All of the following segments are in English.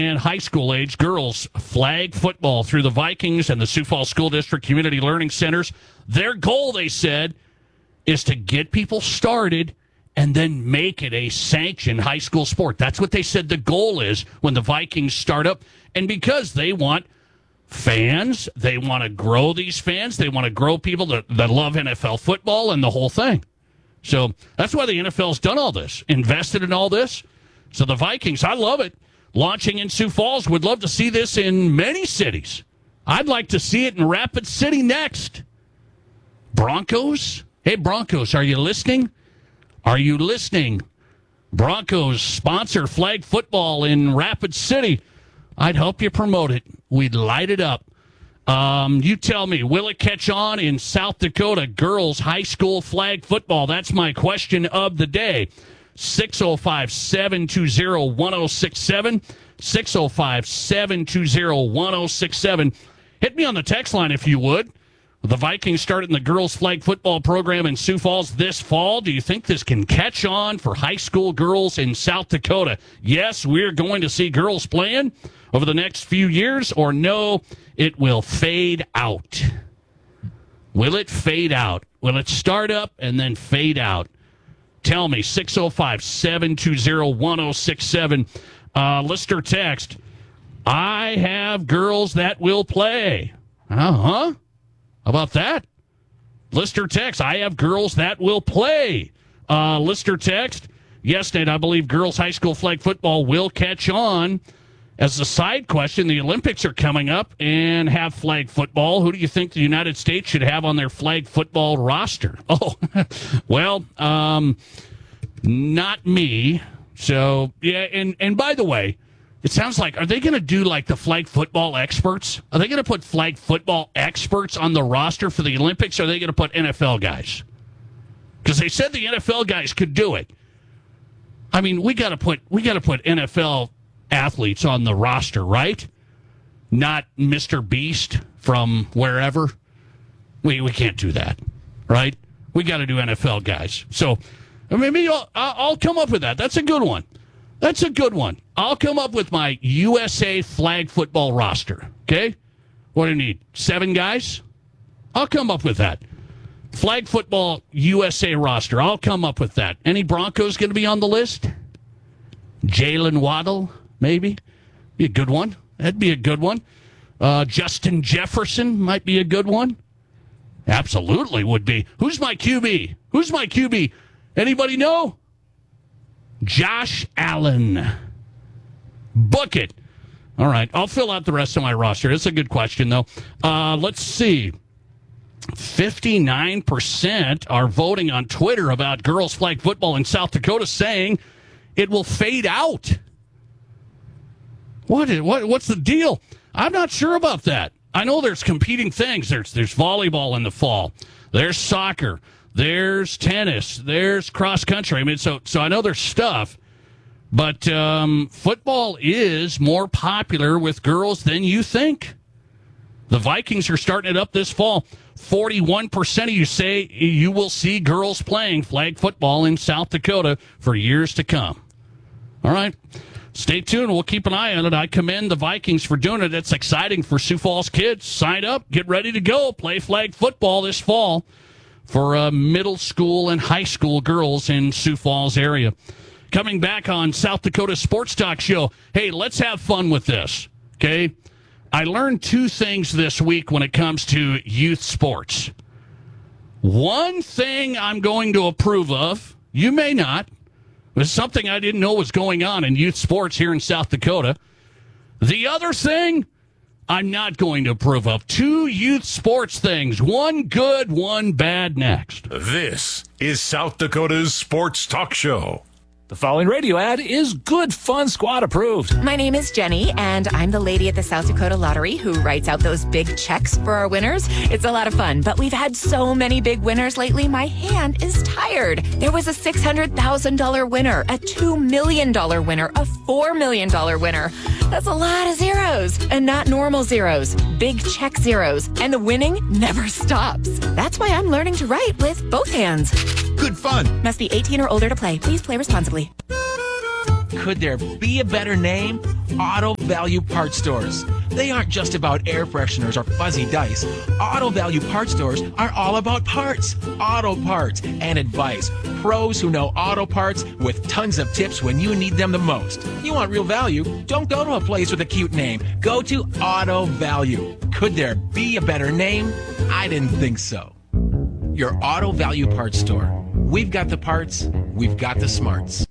and high school age girls flag football through the Vikings and the Sioux Falls School District Community Learning Centers. Their goal, they said, is to get people started and then make it a sanctioned high school sport. That's what they said the goal is when the Vikings start up. And because they want fans, they want to grow these fans, they want to grow people that love NFL football and the whole thing. So that's why the NFL's done all this, invested in all this. So the Vikings, I love it. Launching in Sioux Falls, would love to see this in many cities. I'd like to see it in Rapid City next. Broncos? Hey, Broncos, are you listening? Are you listening? Broncos sponsor flag football in Rapid City. I'd help you promote it. We'd light it up. You tell me, will it catch on in South Dakota girls high school flag football? That's my question of the day. 605-720-1067. 605-720-1067. Hit me on the text line if you would. The Vikings starting the girls flag football program in Sioux Falls this fall. Do you think this can catch on for high school girls in South Dakota? Yes, we're going to see girls playing over the next few years, or no, it will fade out. Will it fade out? Will it start up and then fade out? Tell me, 605-720-1067. Listener text, I have girls that will play. Uh-huh. How about that? Listener text, I have girls that will play. Listener text, yes, Nate, I believe girls high school flag football will catch on. As a side question, the Olympics are coming up and have flag football. Who do you think the United States should have on their flag football roster? Oh, well, not me. So, yeah, and by the way, it sounds like, are they going to do like the flag football experts? Are they going to put flag football experts on the roster for the Olympics, or are they going to put NFL guys? Because they said the NFL guys could do it. I mean, we got to put NFL athletes on the roster, right? Not Mr. Beast from wherever. We can't do that, right? We got to do NFL guys. So maybe I'll come up with that. That's a good one. That's a good one. I'll come up with my USA flag football roster, okay? What do you need, 7 guys? I'll come up with that. Flag football USA roster. I'll come up with that. Any Broncos going to be on the list? Jalen Waddle, maybe? Be a good one. That'd be a good one. Justin Jefferson might be a good one. Absolutely would be. Who's my QB? Who's my QB? Anybody know? Josh Allen. Book it. All right. I'll fill out the rest of my roster. It's a good question, though. Let's see. 59% are voting on Twitter about girls flag football in South Dakota, saying it will fade out. What's the deal? I'm not sure about that. I know there's competing things. There's volleyball in the fall. There's soccer. There's tennis. There's cross country. I mean, so I know there's stuff, but football is more popular with girls than you think. The Vikings are starting it up this fall. 41% of you say you will see girls playing flag football in South Dakota for years to come. All right. Stay tuned. We'll keep an eye on it. I commend the Vikings for doing it. It's exciting for Sioux Falls kids. Sign up. Get ready to go. Play flag football this fall for middle school and high school girls in Sioux Falls area. Coming back on South Dakota Sports Talk Show. Hey, let's have fun with this, okay? I learned 2 things this week when it comes to youth sports. One thing I'm going to approve of, you may not, but it's something I didn't know was going on in youth sports here in South Dakota. The other thing I'm not going to approve of. 2 youth sports things. One good, one bad next. This is South Dakota's Sports Talk Show. The following radio ad is Good Fun Squad approved. My name is Jenny, and I'm the lady at the South Dakota Lottery who writes out those big checks for our winners. It's a lot of fun, but we've had so many big winners lately, my hand is tired. There was a $600,000 winner, a $2 million winner, a $4 million winner. That's a lot of zeros, and not normal zeros, big check zeros, and the winning never stops. That's why I'm learning to write with both hands. Good fun. Must be 18 or older to play. Please play responsibly. Could there be a better name? Auto Value Parts Stores. They aren't just about air fresheners or fuzzy dice. Auto Value Parts Stores are all about parts, auto parts, and advice. Pros who know auto parts with tons of tips when you need them the most. You want real value? Don't go to a place with a cute name. Go to Auto Value. Could there be a better name? I didn't think so. Your Auto Value Parts Store. We've got the parts, we've got the smarts.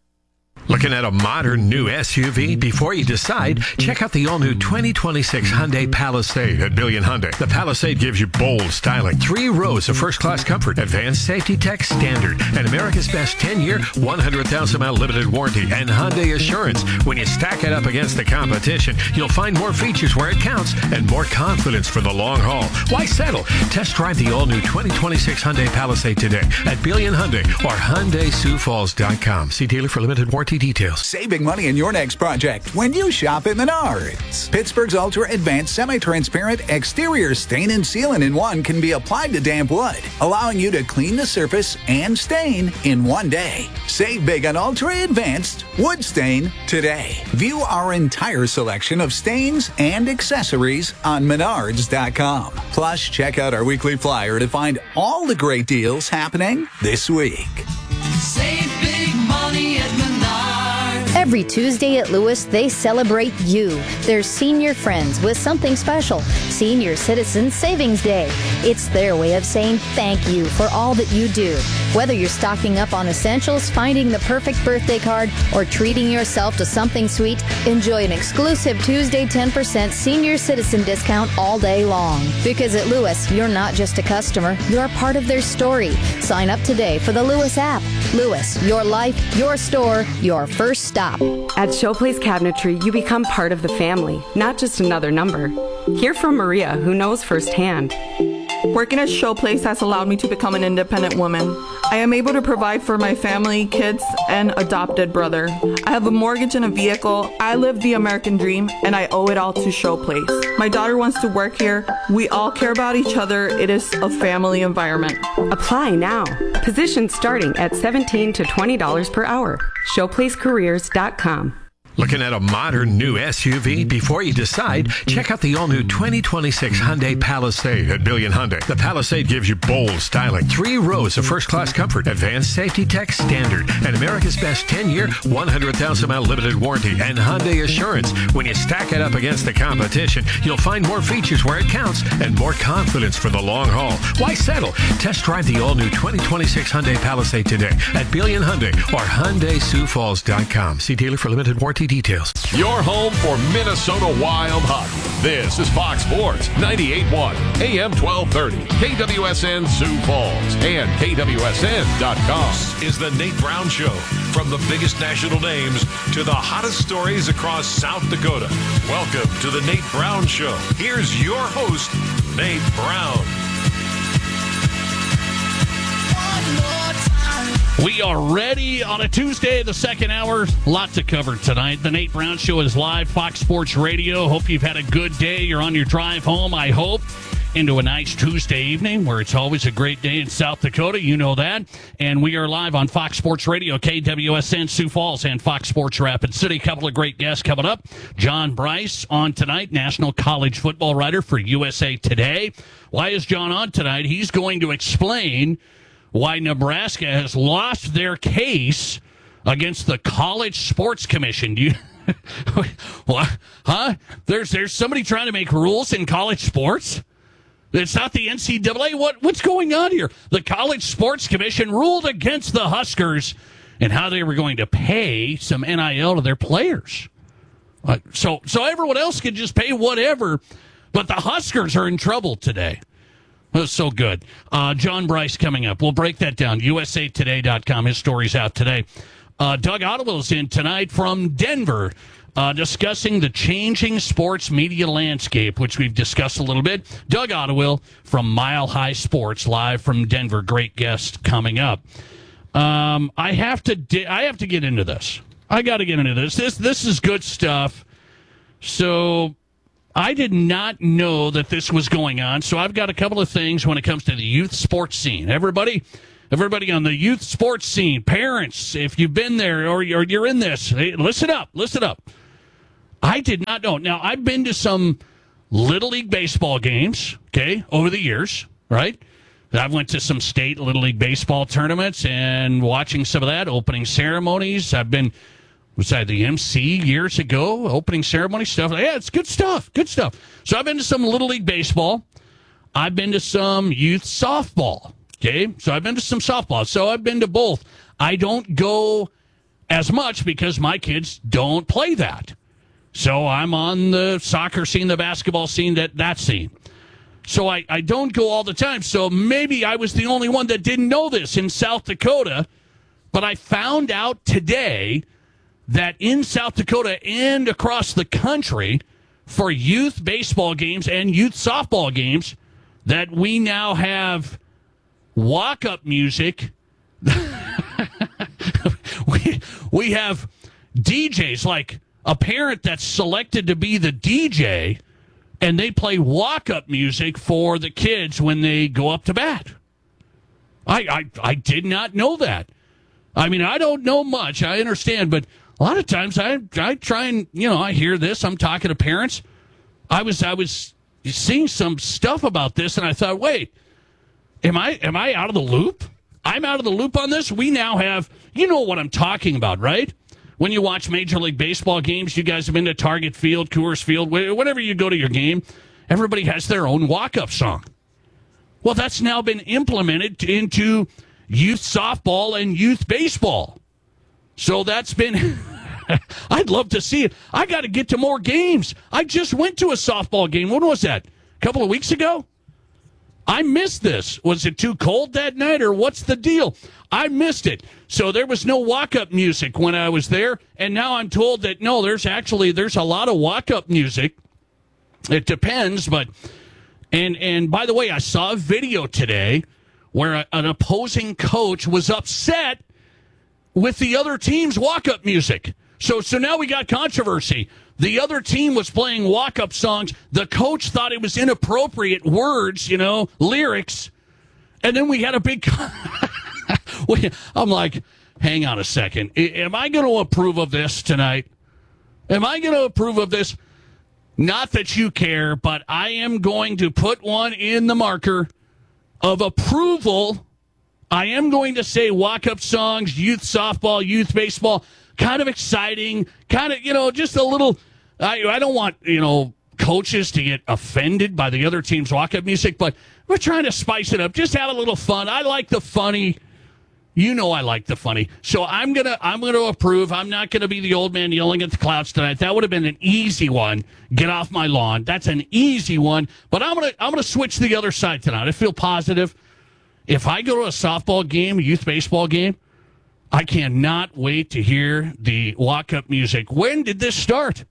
Looking at a modern new SUV? Before you decide, check out the all-new 2026 Hyundai Palisade at Billion Hyundai. The Palisade gives you bold styling, 3 rows of first-class comfort, advanced safety tech standard, and America's best 10-year, 100,000-mile limited warranty, and Hyundai Assurance. When you stack it up against the competition, you'll find more features where it counts and more confidence for the long haul. Why settle? Test drive the all-new 2026 Hyundai Palisade today at Billion Hyundai or HyundaiSiouxFalls.com. See dealer for limited warranty details. Saving money in your next project when you shop at Menards. Pittsburgh's Ultra Advanced Semi-Transparent Exterior Stain and Sealant in 1 can be applied to damp wood, allowing you to clean the surface and stain in 1 day. Save big on Ultra Advanced Wood Stain today. View our entire selection of stains and accessories on Menards.com. Plus, check out our weekly flyer to find all the great deals happening this week. Save big money at Menards. Every Tuesday at Lewis, they celebrate you, their senior friends, with something special. Senior Citizen Savings Day. It's their way of saying thank you for all that you do. Whether you're stocking up on essentials, finding the perfect birthday card, or treating yourself to something sweet, enjoy an exclusive Tuesday 10% senior citizen discount all day long. Because at Lewis, you're not just a customer, you're part of their story. Sign up today for the Lewis app. Lewis, your life, your store, your first stop. At Showplace Cabinetry, you become part of the family, not just another number. Hear from Maria, who knows firsthand. Working at Showplace has allowed me to become an independent woman. I am able to provide for my family, kids, and adopted brother. I have a mortgage and a vehicle. I live the American dream, and I owe it all to Showplace. My daughter wants to work here. We all care about each other. It is a family environment. Apply now. Positions starting at $17 to $20 per hour. ShowplaceCareers.com. Looking at a modern new SUV? Before you decide, check out the all-new 2026 Hyundai Palisade at Billion Hyundai. The Palisade gives you bold styling, 3 rows of first-class comfort, advanced safety tech standard, and America's best 10-year, 100,000-mile limited warranty, and Hyundai Assurance. When you stack it up against the competition, you'll find more features where it counts and more confidence for the long haul. Why settle? Test drive the all-new 2026 Hyundai Palisade today at Billion Hyundai or HyundaiSiouxFalls.com. See dealer for limited warranty details. Your home for Minnesota Wild hockey. This is Fox Sports 98.1 AM 1230 KWSN Sioux Falls and KWSN.com. This is the Nate Brown Show. From the biggest national names to the hottest stories across South Dakota. Welcome to the Nate Brown Show. Here's your host, Nate Brown. We are ready on a Tuesday, the second hour. A lot to cover tonight. The Nate Brown Show is live, Fox Sports Radio. Hope you've had a good day. You're on your drive home, I hope, into a nice Tuesday evening where it's always a great day in South Dakota. You know that. And we are live on Fox Sports Radio, KWSN Sioux Falls, and Fox Sports Rapid City. A couple of great guests coming up. John Bryce on tonight, national college football writer for USA Today. Why is John on tonight? He's going to explain why Nebraska has lost their case against the College Sports Commission. Do you what? Huh? There's somebody trying to make rules in college sports? It's not the NCAA. What's going on here? The College Sports Commission ruled against the Huskers and how they were going to pay some NIL to their players. So everyone else can just pay whatever, but the Huskers are in trouble today. That was so good. John Bryce coming up. We'll break that down. USAtoday.com. His story's out today. Doug Ottewell's in tonight from Denver, discussing the changing sports media landscape, which we've discussed a little bit. Doug Ottewell from Mile High Sports, live from Denver. Great guest coming up. I have to get into this. I got to get into this. This is good stuff. So I did not know that this was going on, so I've got a couple of things when it comes to the youth sports scene. Everybody, everybody on the youth sports scene, parents, if you've been there or you're in this, hey, listen up. I did not know. Now, I've been to some Little League baseball games, okay, over the years, right? I've went to some state Little League baseball tournaments and watching some of that, opening ceremonies. I've been, was I the MC years ago, opening ceremony stuff? Yeah, it's good stuff. So I've been to some Little League baseball. I've been to some youth softball, okay? So I've been to some softball. So I've been to both. I don't go as much because my kids don't play that. So I'm on the soccer scene, the basketball scene, that scene. So I don't go all the time. So maybe I was the only one that didn't know this in South Dakota. But I found out today that in South Dakota and across the country for youth baseball games and youth softball games that we now have walk-up music. we have DJs, like a parent that's selected to be the DJ, and they play walk-up music for the kids when they go up to bat. I did not know that. I mean, I don't know much. I understand, but a lot of times I try and, I hear this. I'm talking to parents. I was seeing some stuff about this, and I thought, wait, am I out of the loop? I'm out of the loop on this? We now have, you know what I'm talking about, right? When you watch Major League Baseball games, you guys have been to Target Field, Coors Field, whenever you go to your game, everybody has their own walk-up song. Well, that's now been implemented into youth softball and youth baseball. So that's been... I'd love to see it. I got to get to more games. I just went to a softball game. When was that? A couple of weeks ago? I missed this. Was it too cold that night, or what's the deal? I missed it. So there was no walk-up music when I was there, and now I'm told that, no, there's a lot of walk-up music. It depends, but... And by the way, I saw a video today where an opposing coach was upset with the other team's walk-up music. So now we got controversy. The other team was playing walk-up songs. The coach thought it was inappropriate words, lyrics. And then we had a big... I'm like, hang on a second. Am I going to approve of this tonight? Am I going to approve of this? Not that you care, but I am going to put one in the marker of approval. I am going to say walk-up songs, youth softball, youth baseball, kind of exciting, kind of, just a little... I don't want, coaches to get offended by the other team's walk-up music, but we're trying to spice it up. Just have a little fun. I like the funny. I like the funny. So I'm gonna approve. I'm not gonna be the old man yelling at the clouds tonight. That would have been an easy one. Get off my lawn. That's an easy one. But I'm gonna switch the other side tonight. I feel positive. If I go to a softball game, a youth baseball game, I cannot wait to hear the walk-up music. When did this start?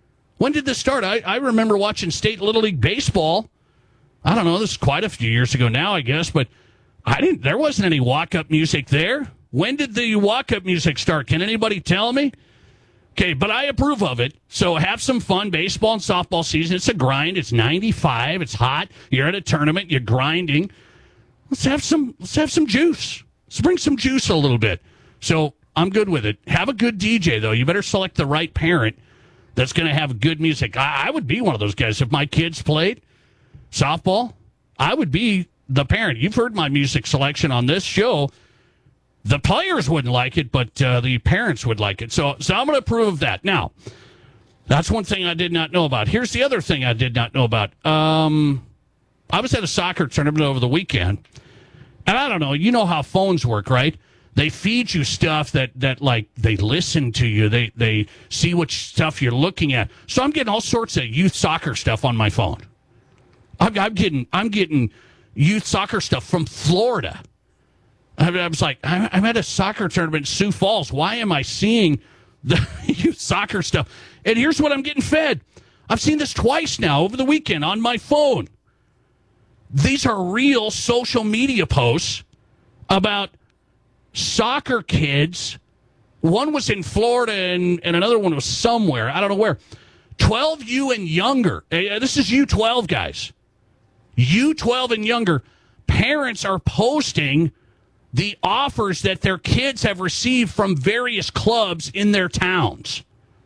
I remember watching State Little League Baseball. I don't know, this is quite a few years ago now, I guess, but there wasn't any walk-up music there. When did the walk-up music start? Can anybody tell me? Okay, but I approve of it. So have some fun. Baseball and softball season. It's a grind. It's 95. It's hot. You're at a tournament. You're grinding. Let's have some juice. Let's bring some juice a little bit. So I'm good with it. Have a good DJ, though. You better select the right parent that's going to have good music. I would be one of those guys. If my kids played softball, I would be the parent. You've heard my music selection on this show. The players wouldn't like it, but the parents would like it. So I'm going to approve of that. Now, that's one thing I did not know about. Here's the other thing I did not know about. I was at a soccer tournament over the weekend, and I don't know. You know how phones work, right? They feed you stuff that like they listen to you. They see what stuff you're looking at. So I'm getting all sorts of youth soccer stuff on my phone. I'm getting youth soccer stuff from Florida. I was like, I'm at a soccer tournament in Sioux Falls. Why am I seeing the youth soccer stuff? And here's what I'm getting fed. I've seen this twice now over the weekend on my phone. These are real social media posts about soccer kids. One was in Florida and another one was somewhere. I don't know where. 12U and younger. This is U12 guys. U12 and younger. Parents are posting the offers that their kids have received from various clubs in their towns.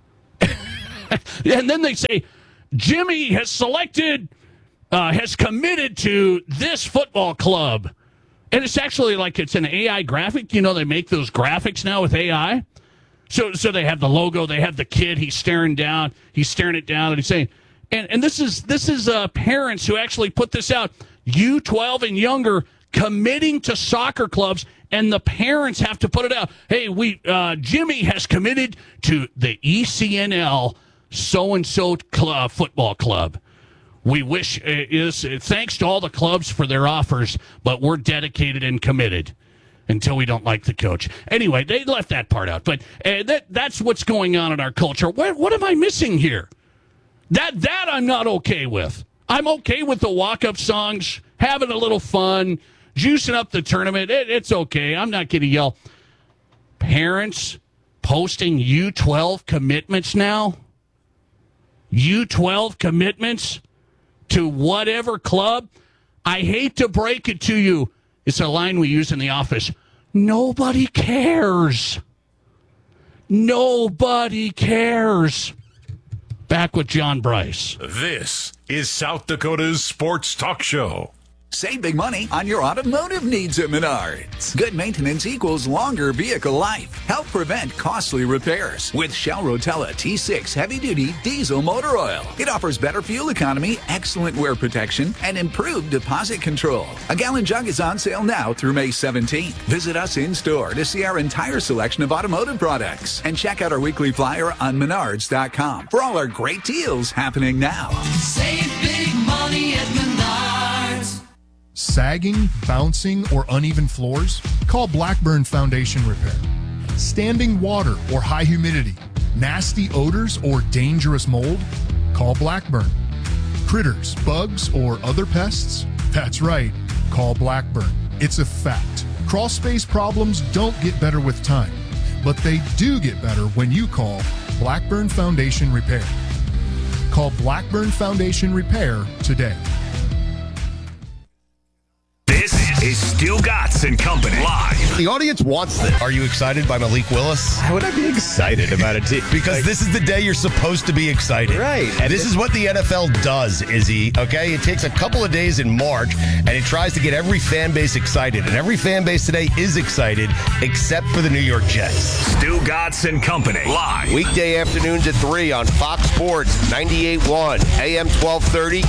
And then they say, Jimmy has committed to this football club. And it's actually like it's an AI graphic. You know, they make those graphics now with AI. So they have the logo, they have the kid, he's staring it down, and he's saying, and this is parents who actually put this out, U12 and younger committing to soccer clubs, and the parents have to put it out. Hey, Jimmy has committed to the ECNL so-and-so football club. We wish thanks to all the clubs for their offers, but we're dedicated and committed until we don't like the coach. Anyway, they left that part out, but that's what's going on in our culture. What am I missing here? That I'm not okay with. I'm okay with the walk-up songs, having a little fun, juicing up the tournament. It's okay. I'm not going to yell. Parents posting U12 commitments now? U12 commitments to whatever club? I hate to break it to you. It's a line we use in the office. Nobody cares. Nobody cares. Back with John Bryce. This is South Dakota's Sports Talk Show. Save big money on your automotive needs at Menards. Good maintenance equals longer vehicle life. Help prevent costly repairs with Shell Rotella T6 heavy-duty diesel motor oil. It offers better fuel economy, excellent wear protection, and improved deposit control. A gallon jug is on sale now through May 17th. Visit us in-store to see our entire selection of automotive products. And check out our weekly flyer on Menards.com for all our great deals happening now. Save big money at Menards. Sagging, bouncing, or uneven floors? Call Blackburn Foundation Repair. Standing water or high humidity? Nasty odors or dangerous mold? Call Blackburn. Critters, bugs, or other pests? That's right, call Blackburn. It's a fact. Crawl space problems don't get better with time, but they do get better when you call Blackburn Foundation Repair. Call Blackburn Foundation Repair today. This is Stu Gatz and Company live. The audience wants this. Are you excited by Malik Willis? How would I be excited about it? Because this is the day you're supposed to be excited. Right. And this is what the NFL does, Izzy. Okay? It takes a couple of days in March, and it tries to get every fan base excited. And every fan base today is excited, except for the New York Jets. Stu Gatz and Company live. Weekday afternoons at 3 on Fox Sports 98.1, AM 1230,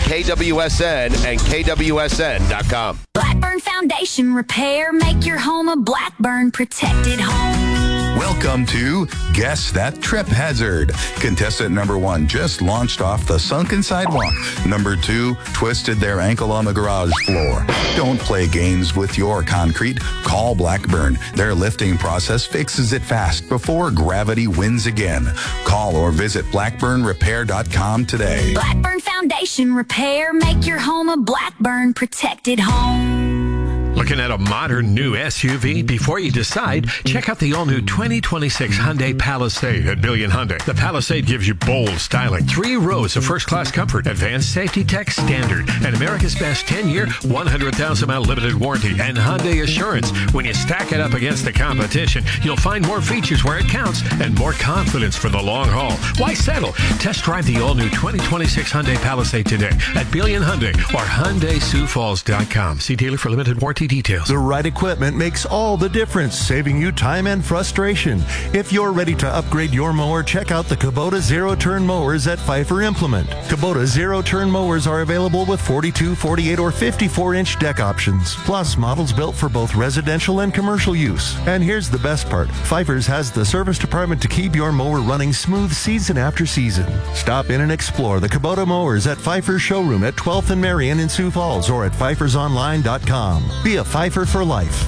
KWSN, and KWSN.com. Blackburn Foundation Repair. Make your home a Blackburn protected home. Welcome to Guess That Trip Hazard. Contestant number 1 just launched off the sunken sidewalk. Number 2 twisted their ankle on the garage floor. Don't play games with your concrete. Call Blackburn. Their lifting process fixes it fast before gravity wins again. Call or visit blackburnrepair.com today. Blackburn Foundation Repair. Make your home a Blackburn protected home. Looking at a modern new SUV? Before you decide, check out the all-new 2026 Hyundai Palisade at Billion Hyundai. The Palisade gives you bold styling, 3 rows of first-class comfort, advanced safety tech standard, and America's best 10-year, 100,000-mile limited warranty, and Hyundai Assurance. When you stack it up against the competition, you'll find more features where it counts and more confidence for the long haul. Why settle? Test drive the all-new 2026 Hyundai Palisade today at Billion Hyundai or HyundaiSiouxFalls.com. See dealer for limited warranty details. The right equipment makes all the difference, saving you time and frustration. If you're ready to upgrade your mower, check out the Kubota zero-turn mowers at Pfeiffer Implement. Kubota zero-turn mowers are available with 42, 48, or 54-inch deck options, plus models built for both residential and commercial use. And here's the best part. Pfeiffer's has the service department to keep your mower running smooth season after season. Stop in and explore the Kubota mowers at Pfeiffer's showroom at 12th and Marion in Sioux Falls or at pfeiffersonline.com. Be a Pfeiffer for life.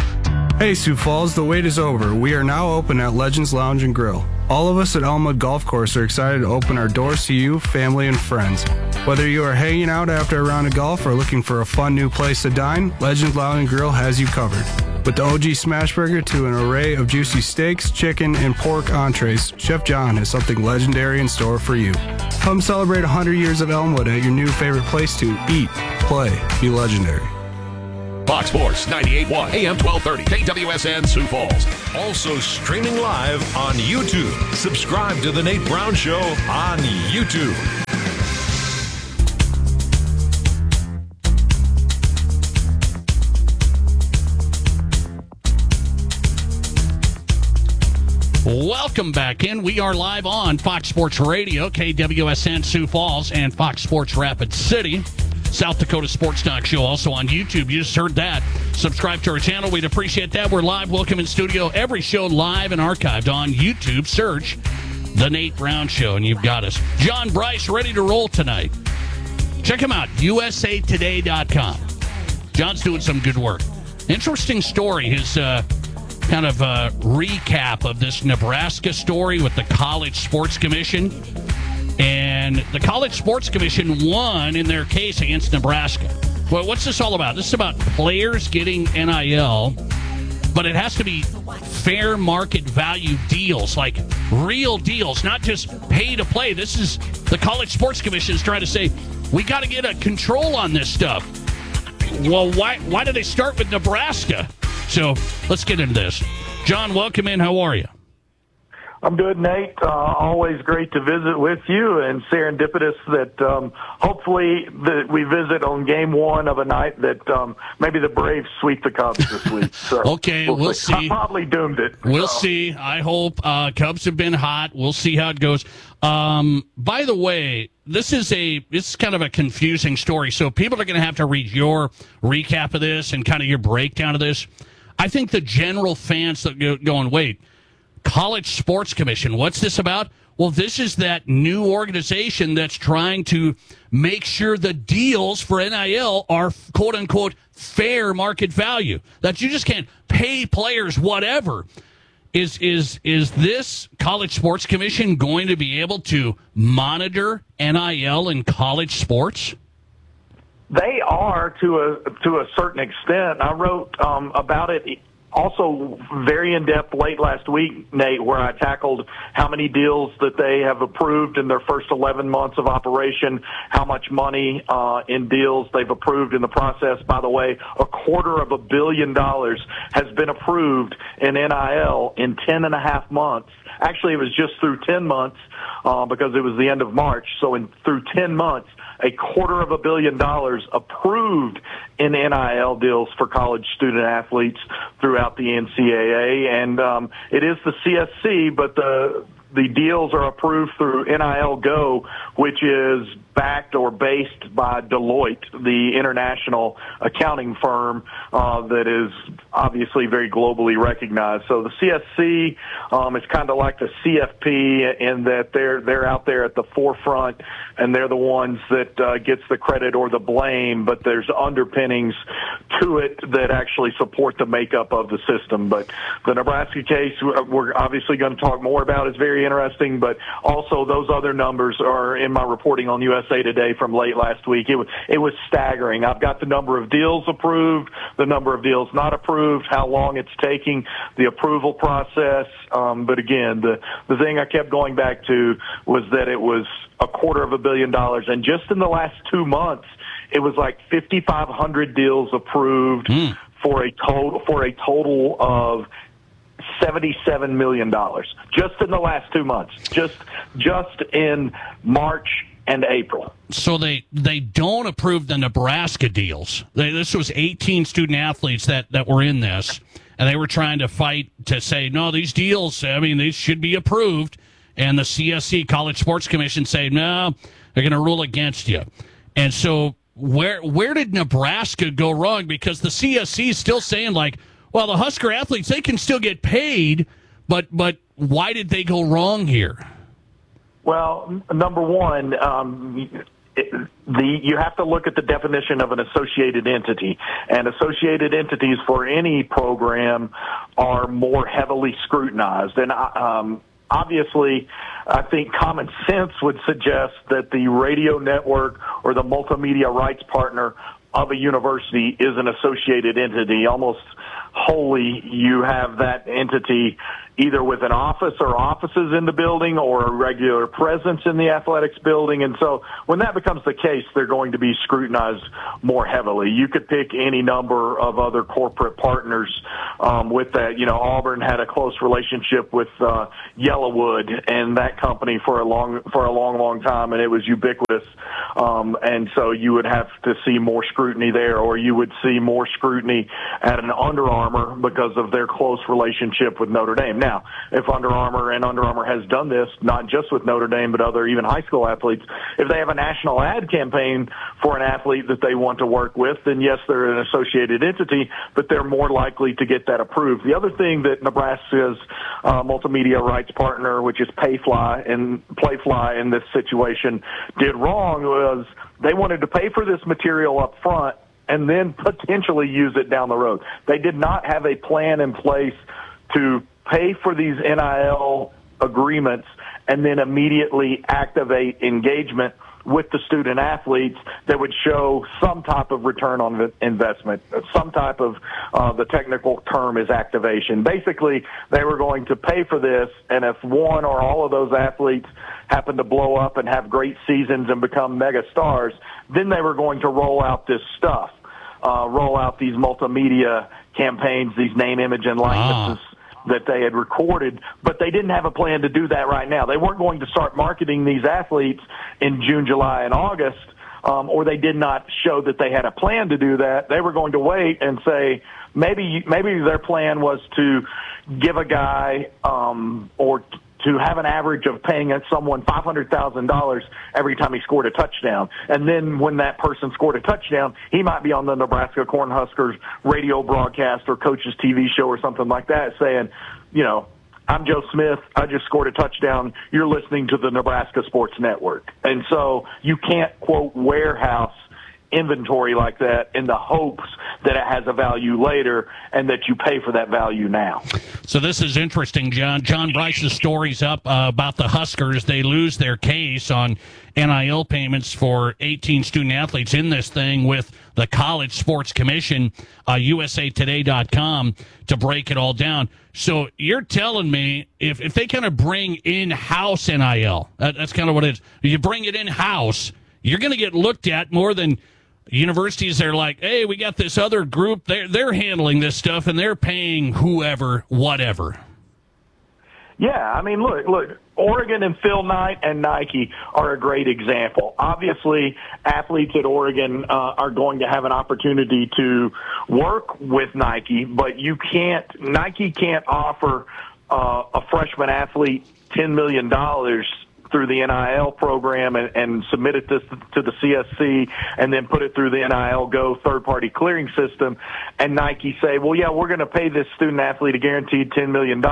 Hey Sioux Falls, the wait is over. We are now open at Legends Lounge and Grill. All of us at Elmwood Golf Course are excited to open our doors to you, family, and friends. Whether you are hanging out after a round of golf or looking for a fun new place to dine, Legends Lounge and Grill has you covered. With the OG Smash Burger to an array of juicy steaks, chicken, and pork entrees, Chef John has something legendary in store for you. Come celebrate 100 years of Elmwood at your new favorite place to eat, play, be legendary. Fox Sports 98.1 AM 1230 KWSN Sioux Falls. Also streaming live on YouTube. Subscribe to The Nate Brown Show on YouTube. Welcome back in. We are live on Fox Sports Radio, KWSN Sioux Falls, and Fox Sports Rapid City. South Dakota Sports Talk Show also on YouTube. You just heard that. Subscribe to our channel. We'd appreciate that. We're live. Welcome in studio. Every show live and archived on YouTube. Search The Nate Brown Show, and you've got us. John Bryce ready to roll tonight. Check him out, usatoday.com. John's doing some good work. Interesting story. His kind of a recap of this Nebraska story with the College Sports Commission. And the College Sports Commission won in their case against Nebraska. Well, what's this all about? This is about players getting NIL, but it has to be fair market value deals, like real deals, not just pay to play. This is the College Sports Commission is trying to say, we got to get a control on this stuff. Well, why did they start with Nebraska? So let's get into this. John, welcome in. How are you? I'm good, Nate. Always great to visit with you, and serendipitous that hopefully that we visit on game one of a night that maybe the Braves sweep the Cubs this week. So okay, we'll see. I probably doomed it. We'll see. I hope. Cubs have been hot. We'll see how it goes. By the way, this is kind of a confusing story, so people are going to have to read your recap of this and kind of your breakdown of this. I think the general fans that going, wait, College Sports Commission, what's this about? Well, this is that new organization that's trying to make sure the deals for NIL are quote-unquote fair market value, that you just can't pay players whatever. Is this College Sports Commission going to be able to monitor NIL in college sports? They are to a certain extent. I wrote about it also very in-depth late last week, Nate, where I tackled how many deals that they have approved in their first 11 months of operation, how much money in deals they've approved in the process. By the way, $250 million has been approved in NIL in 10.5 months. Actually, it was just through 10 months because it was the end of March. So through 10 months, $250 million approved in NIL deals for college student athletes throughout the NCAA. And it is the CSC, but the deals are approved through NIL Go, which is backed or based by Deloitte, the international accounting firm that is obviously very globally recognized. So the CSC is kind of like the CFP in that they're out there at the forefront, and they're the ones that gets the credit or the blame, but there's underpinnings to it that actually support the makeup of the system. But the Nebraska case, we're obviously going to talk more about, is very interesting, but also those other numbers are in my reporting on USA Today from late last week. It was staggering. I've got the number of deals approved, the number of deals not approved, how long it's taking, the approval process. But again, the thing I kept going back to was that it was $250 million, and just in the last 2 months, it was like 5,500 deals approved for a total of $77 million just in the last 2 months, just in March and April. So they don't approve the Nebraska deals. This was 18 student athletes that were in this, and they were trying to fight to say, no, these deals, I mean, these should be approved. And the CSC, College Sports Commission, say, no, they're going to rule against you. And so where did Nebraska go wrong? Because the CSC is still saying, like, well, the Husker athletes, they can still get paid, but why did they go wrong here? Well, number one, you have to look at the definition of an associated entity, and associated entities for any program are more heavily scrutinized. And obviously, I think common sense would suggest that the radio network or the multimedia rights partner of a university is an associated entity. Almost wholly, you have that entity either with an office or offices in the building or a regular presence in the athletics building. And so when that becomes the case, they're going to be scrutinized more heavily. You could pick any number of other corporate partners with that. You know, Auburn had a close relationship with Yellowwood and that company for a long time, and it was ubiquitous. And so you would have to see more scrutiny there, or you would see more scrutiny at an Under Armour because of their close relationship with Notre Dame. Now, if Under Armour has done this, not just with Notre Dame, but other even high school athletes, if they have a national ad campaign for an athlete that they want to work with, then yes, they're an associated entity, but they're more likely to get that approved. The other thing that Nebraska's multimedia rights partner, which is Playfly in this situation, did wrong was they wanted to pay for this material up front and then potentially use it down the road. They did not have a plan in place to pay for these NIL agreements and then immediately activate engagement with the student athletes that would show some type of return on investment, some type of, the technical term is activation. Basically, they were going to pay for this, and if one or all of those athletes happen to blow up and have great seasons and become mega stars, then they were going to roll out this stuff, roll out these multimedia campaigns, these name, image, and likenesses that they had recorded, but they didn't have a plan to do that right now. They weren't going to start marketing these athletes in June, July, and August, or they did not show that they had a plan to do that. They were going to wait and say maybe their plan was to give a guy or to have an average of paying someone $500,000 every time he scored a touchdown. And then when that person scored a touchdown, he might be on the Nebraska Cornhuskers radio broadcast or coach's TV show or something like that saying, you know, I'm Joe Smith. I just scored a touchdown. You're listening to the Nebraska Sports Network. And so you can't, quote, warehouse inventory like that in the hopes that it has a value later and that you pay for that value now. So this is interesting, John. John Bryce's story's up about the Huskers. They lose their case on NIL payments for 18 student athletes in this thing with the College Sports Commission, USAtoday.com, to break it all down. So you're telling me if they kind of bring in-house NIL, that's kind of what it is. You bring it in-house, you're going to get looked at more than universities. They're like, hey, we got this other group. They're handling this stuff, and they're paying whoever, whatever. Yeah, I mean, look, Oregon and Phil Knight and Nike are a great example. Obviously, athletes at Oregon are going to have an opportunity to work with Nike, but Nike can't offer a freshman athlete $10 million through the NIL program and submit it to the CSC and then put it through the NIL Go third-party clearing system, and Nike say, well, yeah, we're going to pay this student athlete a guaranteed $10 million,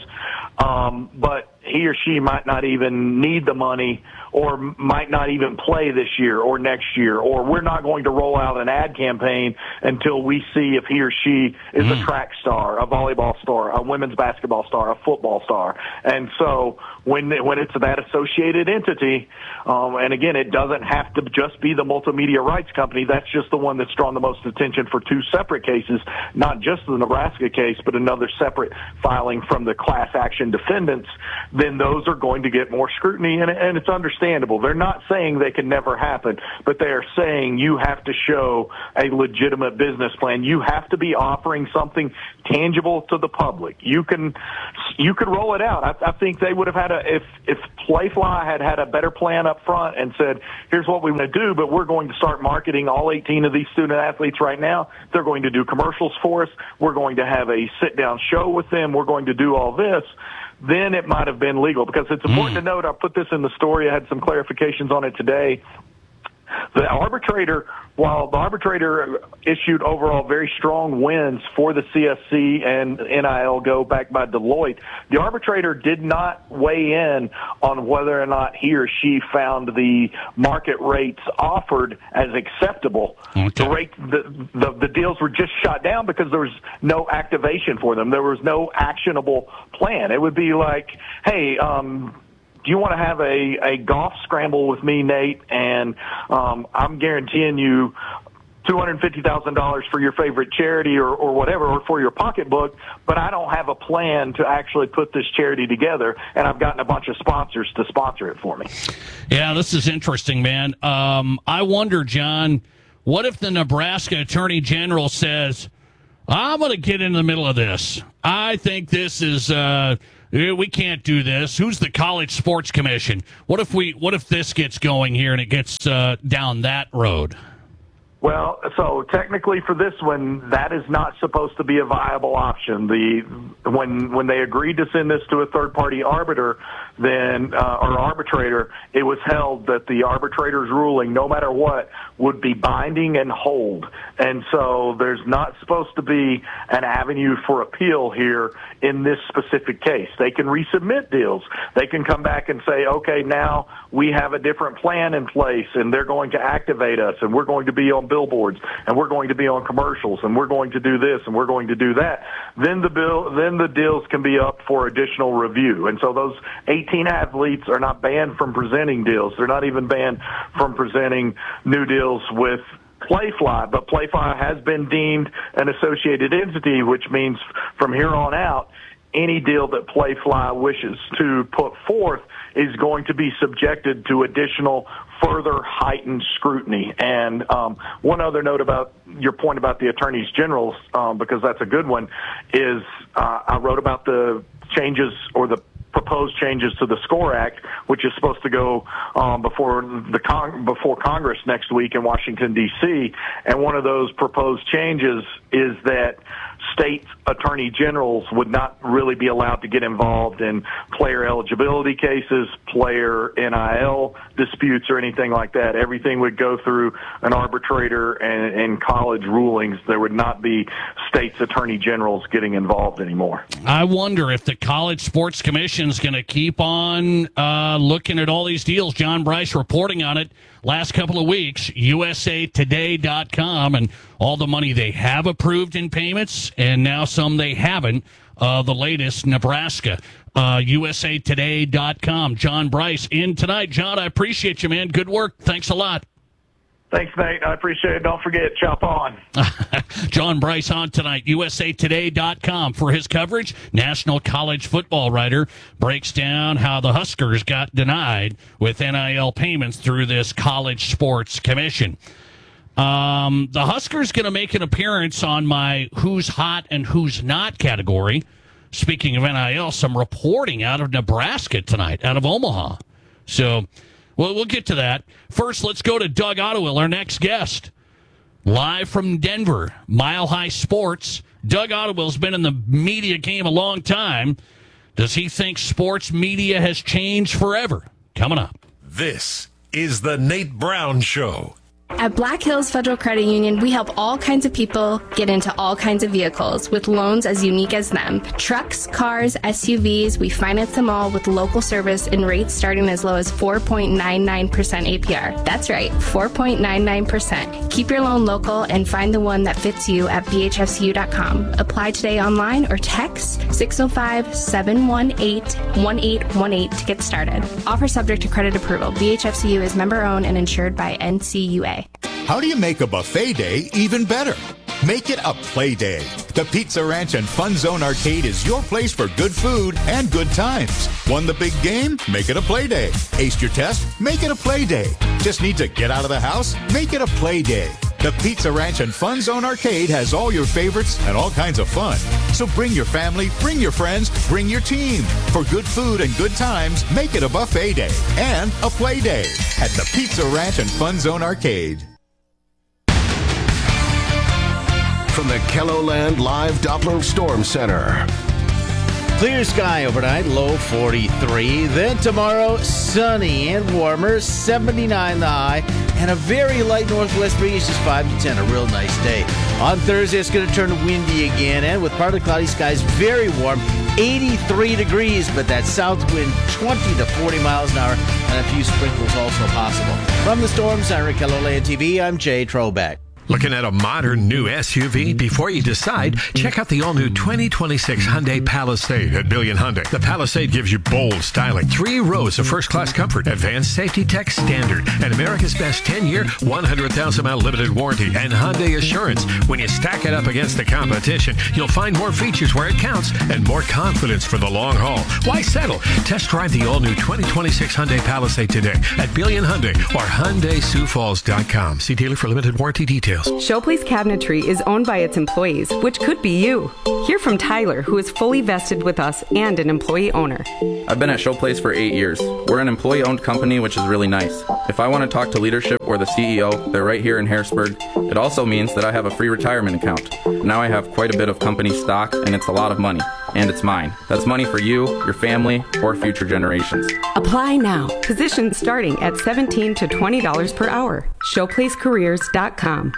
but he or she might not even need the money or might not even play this year or next year, or we're not going to roll out an ad campaign until we see if he or she is a track star, a volleyball star, a women's basketball star, a football star. And so when it's that associated entity, and again, it doesn't have to just be the multimedia rights company. That's just the one that's drawn the most attention for two separate cases, not just the Nebraska case, but another separate filing from the class action defendants. Then those are going to get more scrutiny, and it's understandable. They're not saying they can never happen, but they are saying you have to show a legitimate business plan. You have to be offering something tangible to the public. You can roll it out. I think they would have had if Playfly had a better plan up front and said, here's what we want to do, but we're going to start marketing all 18 of these student athletes right now. They're going to do commercials for us. We're going to have a sit-down show with them. We're going to do all this. Then it might have been legal, because it's important to note, I put this in the story, I had some clarifications on it today. The arbitrator, while the arbitrator issued overall very strong wins for the CSC and NIL Go backed by Deloitte, the arbitrator did not weigh in on whether or not he or she found the market rates offered as acceptable. Okay. The deals were just shot down because there was no activation for them. There was no actionable plan. It would be like, hey, do you want to have a golf scramble with me, Nate? And I'm guaranteeing you $250,000 for your favorite charity or whatever, or for your pocketbook, but I don't have a plan to actually put this charity together, and I've gotten a bunch of sponsors to sponsor it for me. Yeah, this is interesting, man. I wonder, John, what if the Nebraska Attorney General says, I'm going to get in the middle of this. I think this is we can't do this. Who's the College Sports Commission? What if this gets going here and it gets down that road? Well, so technically for this one, that is not supposed to be a viable option. When they agreed to send this to a third-party arbiter, then or arbitrator, it was held that the arbitrator's ruling, no matter what, would be binding and hold. And so there's not supposed to be an avenue for appeal here in this specific case. They can resubmit deals. They can come back and say, okay, now we have a different plan in place, and they're going to activate us, and we're going to be on billboards, and we're going to be on commercials, and we're going to do this, and we're going to do that. Then the deals can be up for additional review. And so those 18 athletes are not banned from presenting deals. They're not even banned from presenting new deals with Playfly, but Playfly has been deemed an associated entity, which means from here on out, any deal that Playfly wishes to put forth is going to be subjected to additional further heightened scrutiny. And one other note about your point about the attorneys generals, because that's a good one, is I wrote about the changes or the proposed changes to the SCORE Act, which is supposed to go before Congress next week in Washington, D.C. And one of those proposed changes is that state attorney generals would not really be allowed to get involved in player eligibility cases, player NIL disputes, or anything like that. Everything would go through an arbitrator and college rulings. There would not be states attorney generals getting involved anymore. I wonder if the College Sports Commission is going to keep on looking at all these deals. John Bryce reporting on it last couple of weeks, usatoday.com, and all the money they have approved in payments, and now some they haven't. The latest, Nebraska, usatoday.com. John Bryce in tonight. John, I appreciate you, man. Good work. Thanks a lot. Thanks, Nate. I appreciate it. Don't forget, chop on. John Bryce on tonight, usatoday.com for his coverage. National college football writer breaks down how the Huskers got denied with NIL payments through this College Sports Commission. The Huskers going to make an appearance on my Who's Hot and Who's Not category. Speaking of NIL, some reporting out of Nebraska tonight, out of Omaha. So we'll get to that. First, let's go to Doug Ottewill, our next guest. Live from Denver, Mile High Sports. Doug Ottewill's been in the media game a long time. Does he think sports media has changed forever? Coming up. This is the Nate Brown Show. At Black Hills Federal Credit Union, we help all kinds of people get into all kinds of vehicles with loans as unique as them. Trucks, cars, SUVs, we finance them all with local service and rates starting as low as 4.99% APR. That's right, 4.99%. Keep your loan local and find the one that fits you at bhfcu.com. Apply today online or text 605-718-1818 to get started. Offer subject to credit approval. BHFCU is member-owned and insured by NCUA. How do you make a buffet day even better? Make it a play day. The Pizza Ranch and Fun Zone Arcade is your place for good food and good times. Won the big game? Make it a play day. Aced your test? Make it a play day. Just need to get out of the house? Make it a play day. The Pizza Ranch and Fun Zone Arcade has all your favorites and all kinds of fun. So bring your family, bring your friends, bring your team. For good food and good times, make it a buffet day and a play day at the Pizza Ranch and Fun Zone Arcade. From the KELOLAND Live Doppler Storm Center. Clear sky overnight, low 43. Then tomorrow, sunny and warmer, 79 the high, and a very light northwest breeze, just 5 to 10, a real nice day. On Thursday, it's going to turn windy again, and with partly cloudy skies, very warm, 83 degrees, but that south wind 20 to 40 miles an hour, and a few sprinkles also possible. From the Storm Center at KELOLAND TV, I'm Jay Trobeck. Looking at a modern new SUV? Before you decide, check out the all-new 2026 Hyundai Palisade at Billion Hyundai. The Palisade gives you bold styling, 3 rows of first-class comfort, advanced safety tech standard, and America's best 10-year, 100,000-mile limited warranty, and Hyundai Assurance. When you stack it up against the competition, you'll find more features where it counts and more confidence for the long haul. Why settle? Test drive the all-new 2026 Hyundai Palisade today at Billion Hyundai or HyundaiSiouxFalls.com. See dealer for limited warranty details. Showplace Cabinetry is owned by its employees, which could be you. Hear from Tyler, who is fully vested with us and an employee owner. I've been at Showplace for 8 years. We're an employee-owned company, which is really nice. If I want to talk to leadership or the CEO, they're right here in Harrisburg. It also means that I have a free retirement account. Now I have quite a bit of company stock, and it's a lot of money. And it's mine. That's money for you, your family, or future generations. Apply now. Positions starting at $17 to $20 per hour. ShowplaceCareers.com.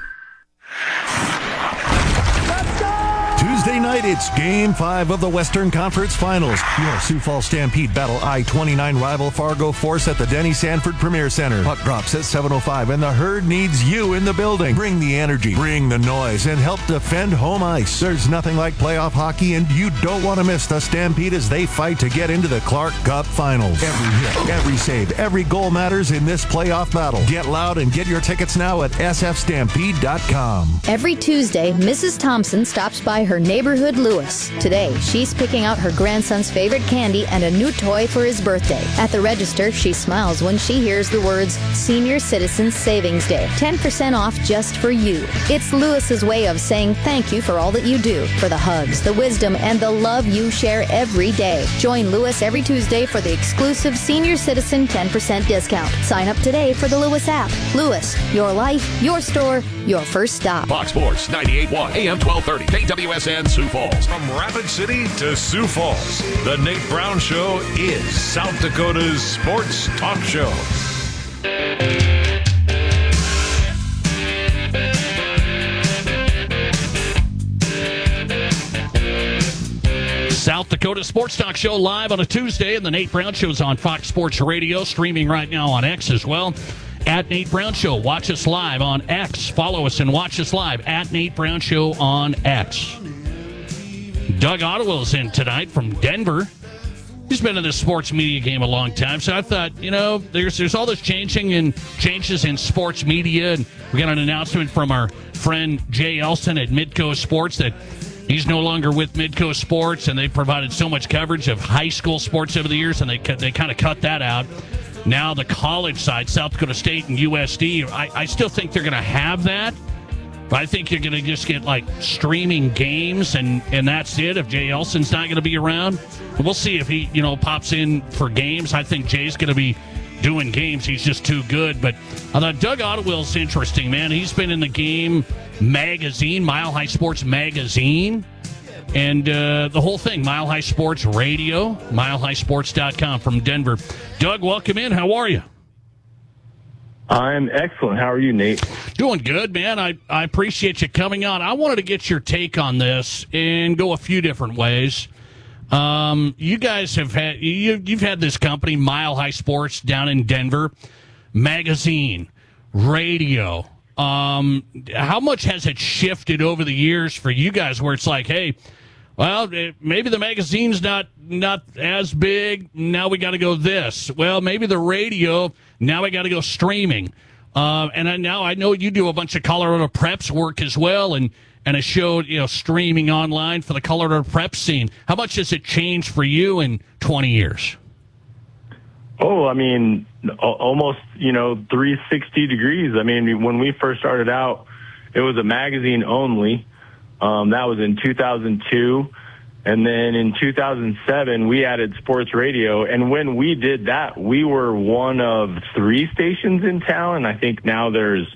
Tuesday night, it's Game 5 of the Western Conference Finals. Your Sioux Falls Stampede battle I-29 rival Fargo Force at the Denny Sanford Premier Center. Puck drops at 7:05, and the Herd needs you in the building. Bring the energy, bring the noise, and help defend home ice. There's nothing like playoff hockey, and you don't want to miss the Stampede as they fight to get into the Clark Cup Finals. Every hit, every save, every goal matters in this playoff battle. Get loud and get your tickets now at sfstampede.com. Every Tuesday, Mrs. Thompson stops by her neighborhood Lewis. Today, she's picking out her grandson's favorite candy and a new toy for his birthday. At the register, she smiles when she hears the words Senior Citizen Savings Day. 10% off just for you. It's Lewis's way of saying thank you for all that you do, for the hugs, the wisdom, and the love you share every day. Join Lewis every Tuesday for the exclusive Senior Citizen 10% discount. Sign up today for the Lewis app. Lewis, your life, your store, your first stop. Fox Sports 98.1 AM 1230 KWSN Sioux Falls. From Rapid City to Sioux Falls, the Nate Brown Show is South Dakota's sports talk show. South Dakota Sports Talk Show live on a Tuesday, and the Nate Brown Show is on Fox Sports Radio, streaming right now on X as well. At Nate Brown Show. Watch us live on X. Follow us and watch us live at Nate Brown Show on X. Doug Ottewell's in tonight from Denver. He's been in the sports media game a long time, so I thought, there's all this changes in sports media, and we got an announcement from our friend Jay Elson at Midco Sports that he's no longer with Midco Sports, and they provided so much coverage of high school sports over the years, and they kind of cut that out. Now the college side, South Dakota State and USD, I still think they're going to have that. But I think you're going to just get like streaming games, and that's it. If Jay Elson's not going to be around, we'll see if he pops in for games. I think Jay's going to be doing games. He's just too good. But I thought Doug Ottewell's interesting, man. He's been in the Game magazine, Mile High Sports magazine. And the whole thing, Mile High Sports Radio, milehighsports.com from Denver. Doug, welcome in. How are you? I'm excellent. How are you, Nate? Doing good, man. I appreciate you coming on. I wanted to get your take on this and go a few different ways. You guys have had you've had this company, Mile High Sports, down in Denver, magazine, radio. How much has it shifted over the years for you guys where it's like, hey, well, maybe the magazine's not as big. Now we got to go this. Well, maybe the radio, now we got to go streaming. And I know you do a bunch of Colorado Preps work as well, and a show, streaming online for the Colorado Prep scene. How much has it changed for you in 20 years? Oh, I mean, almost, 360 degrees. I mean, when we first started out, it was a magazine only. That was in 2002. And then in 2007, we added sports radio. And when we did that, we were one of 3 stations in town. And I think now there's,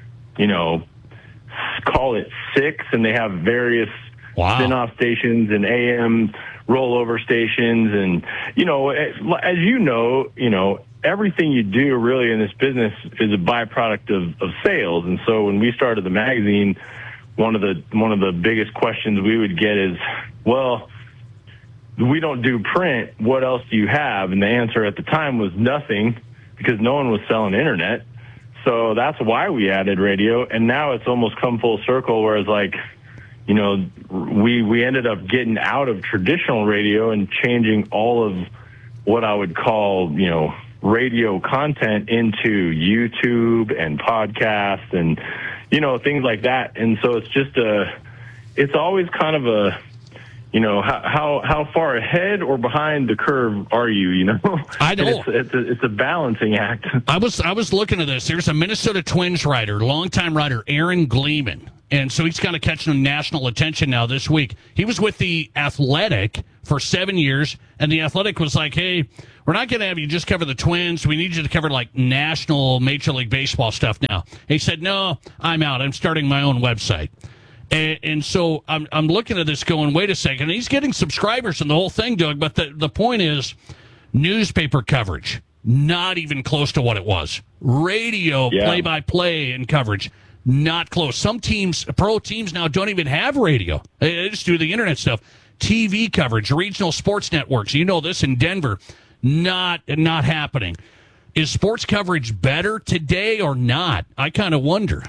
call it 6. And they have various spin-off stations and AM rollover stations. And, as everything you do really in this business is a byproduct of sales. And so when we started the magazine, one of the biggest questions we would get is, well, we don't do print. What else do you have? And the answer at the time was nothing, because no one was selling internet. So that's why we added radio, and now it's almost come full circle, whereas like, you know, we ended up getting out of traditional radio and changing all of what I would call, you know, radio content into YouTube and podcasts and, you know, things like that. And so it's just it's always kind of a, you know, how far ahead or behind the curve are you, you know? I know. It's a balancing act. I was looking at this. There's a Minnesota Twins writer, longtime writer, Aaron Gleeman. And so he's kind of catching national attention now this week. He was with The Athletic for 7 years, and The Athletic was like, hey, we're not going to have you just cover the Twins. We need you to cover, like, national Major League Baseball stuff now. He said, no, I'm out. I'm starting my own website. And so I'm looking at this going, wait a second. He's getting subscribers and the whole thing, Doug, but the point is newspaper coverage, not even close to what it was. Radio, play-by-play and coverage, not close. Some teams, pro teams now don't even have radio. They just do the internet stuff. TV coverage, regional sports networks, you know this in Denver, not happening. Is sports coverage better today or not? I kind of wonder.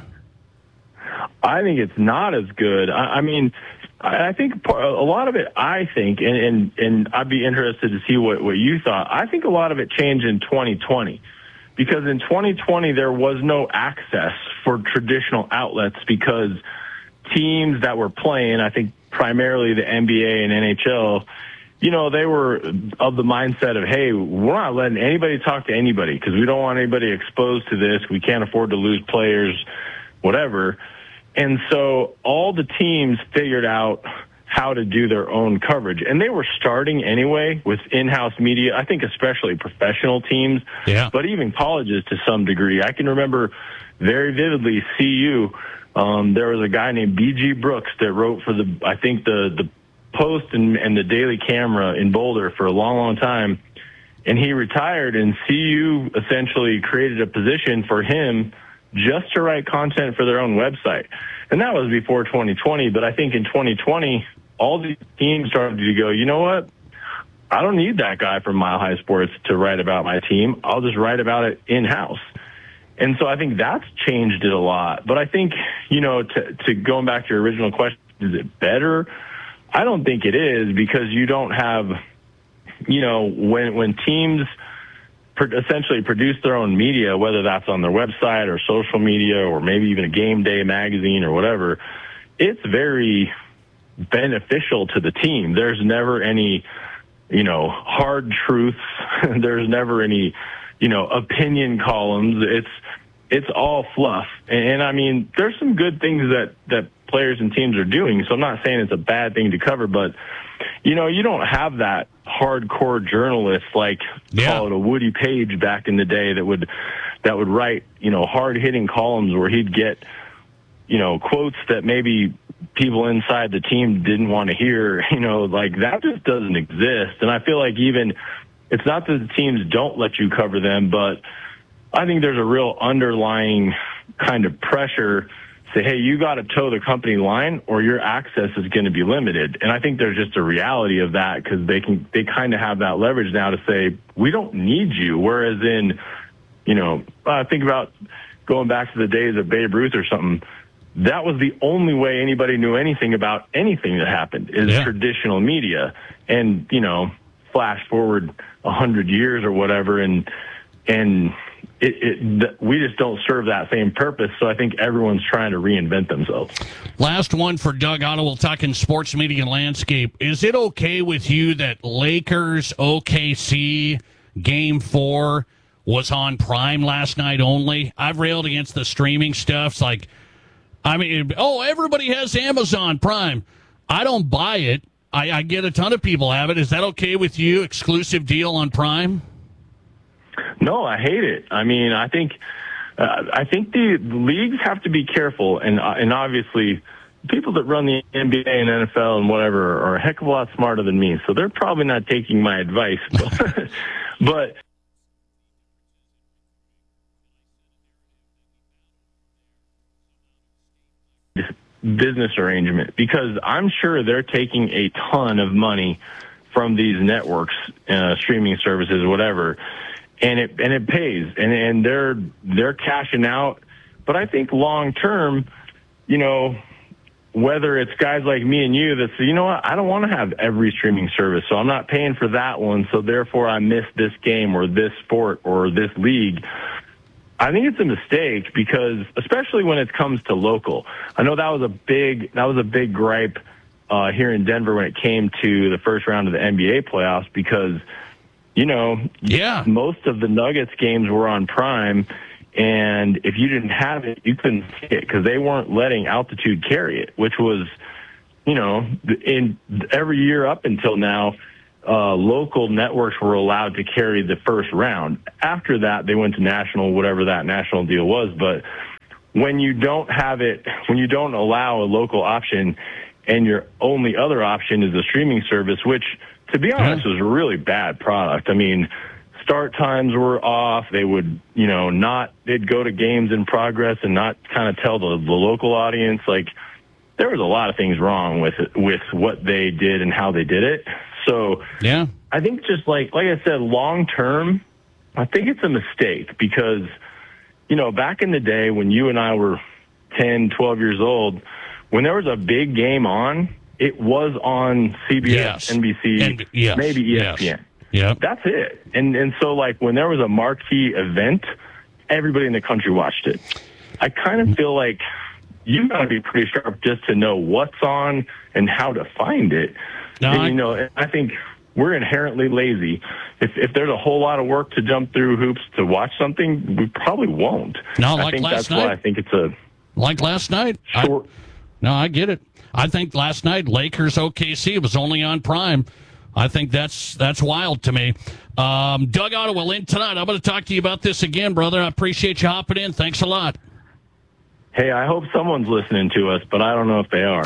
I think it's not as good. I mean, I think a lot of it, I think, and I'd be interested to see what you thought. I think a lot of it changed in 2020 because in 2020 there was no access for traditional outlets because teams that were playing, I think primarily the NBA and NHL, you know, they were of the mindset of, hey, we're not letting anybody talk to anybody because we don't want anybody exposed to this. We can't afford to lose players, whatever. And so all the teams figured out how to do their own coverage. And they were starting anyway with in-house media, I think especially professional teams, but even colleges to some degree. I can remember very vividly CU. There was a guy named B.G. Brooks that wrote for the Post and the Daily Camera in Boulder for a long, long time. And he retired, and CU essentially created a position for him just to write content for their own website. And that was before 2020. But I think in 2020, all these teams started to go, you know what? I don't need that guy from Mile High Sports to write about my team. I'll just write about it in-house. And so I think that's changed it a lot. But I think, you know, to going back to your original question, is it better? I don't think it is because you don't have, you know, when teams essentially produce their own media, whether that's on their website or social media or maybe even a game day magazine or whatever, it's very beneficial to the team. There's never any, you know, hard truths. There's never any, you know, opinion columns. It's all fluff. And I mean, there's some good things that players and teams are doing. So I'm not saying it's a bad thing to cover, but you know, you don't have that hardcore journalist like call it a Woody Page back in the day that would write, you know, hard hitting columns where he'd get, you know, quotes that maybe people inside the team didn't want to hear, you know, like that just doesn't exist. And I feel like even it's not that the teams don't let you cover them, but I think there's a real underlying kind of pressure. Say, hey, you got to toe the company line or your access is going to be limited. And I think there's just a reality of that because they kind of have that leverage now to say, we don't need you. Whereas in, you know, think about going back to the days of Babe Ruth or something. That was the only way anybody knew anything about anything that happened is traditional media. And, you know, flash forward 100 years or whatever. And we just don't serve that same purpose, so I think everyone's trying to reinvent themselves. Last one for Doug Otto. We'll talk in sports media landscape. Is it okay with you that Lakers OKC Game 4 was on Prime last night only? I've railed against the streaming stuff. It's like, I mean, everybody has Amazon Prime. I don't buy it. I get a ton of people have it. Is that okay with you? Exclusive deal on Prime? No, I hate it. I mean, I think the leagues have to be careful, and obviously, people that run the NBA and NFL and whatever are a heck of a lot smarter than me, so they're probably not taking my advice. But business arrangement, because I'm sure they're taking a ton of money from these networks, streaming services, whatever. and it pays, and they're cashing out. But I think long term, whether it's guys like me and you that say, you know what, I don't want to have every streaming service, so I'm not paying for that one, so therefore I miss this game or this sport or this league. I think it's a mistake because, especially when it comes to local, I know that was a big gripe here in Denver when it came to the first round of the NBA playoffs because, most of the Nuggets games were on Prime, and if you didn't have it, you couldn't see it because they weren't letting Altitude carry it, which was, in every year up until now, local networks were allowed to carry the first round. After that, they went to national, whatever that national deal was. But when you don't have it, when you don't allow a local option and your only other option is a streaming service, which, to be honest, was a really bad product. I mean, start times were off. They would, they'd go to games in progress and not kind of tell the local audience. Like, there was a lot of things wrong with what they did and how they did it. So yeah, I think just like I said, long term, I think it's a mistake because, back in the day when you and I were 10, 12 years old, when there was a big game on, it was on CBS, NBC, maybe ESPN. Yes. Yeah, that's it. And so when there was a marquee event, everybody in the country watched it. I kind of feel like you got to be pretty sharp just to know what's on and how to find it. And, I think we're inherently lazy. If there's a whole lot of work to jump through hoops to watch something, we probably won't. No, I think that's why I think it's a like last night. I get it. I think last night Lakers OKC was only on Prime. I think that's wild to me. Doug Ottawa in tonight. I'm going to talk to you about this again, brother. I appreciate you hopping in. Thanks a lot. Hey, I hope someone's listening to us, but I don't know if they are.